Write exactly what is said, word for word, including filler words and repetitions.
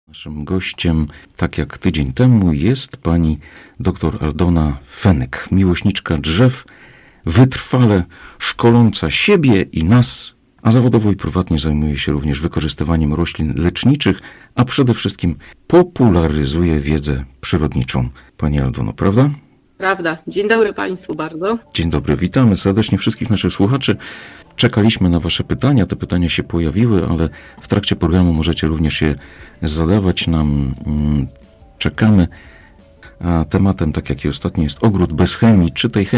Naszym gościem, tak jak tydzień temu, jest pani dr Aldona Fenyk, miłośniczka drzew, wytrwale szkoląca siebie i nas, a zawodowo i prywatnie zajmuje się również wykorzystywaniem roślin leczniczych, a przede wszystkim popularyzuje wiedzę przyrodniczą. Pani Aldono, prawda? Prawda. Dzień dobry Państwu bardzo. Dzień dobry, witamy serdecznie wszystkich naszych słuchaczy. Czekaliśmy na Wasze pytania, te pytania się pojawiły, ale w trakcie programu możecie również je zadawać nam. Czekamy. A tematem, tak jak i ostatnio, jest ogród bez chemii. Czy tej chemii